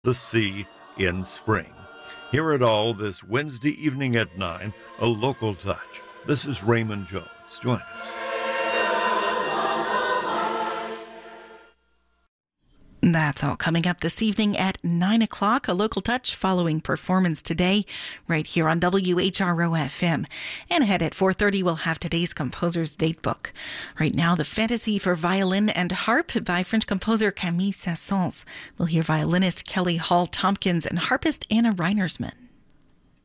the sea in spring. Hear it all this Wednesday evening at 9, a local touch. This is Raymond Jones. Join us. That's all coming up this evening at 9 o'clock, a local touch following Performance Today right here on WHRO FM. And ahead at 4:30, we'll have today's Composer's Datebook. Right now, the Fantasy for Violin and Harp by French composer Camille Saint-Saëns. We'll hear violinist Kelly Hall Tompkins and harpist Anna Reinersman.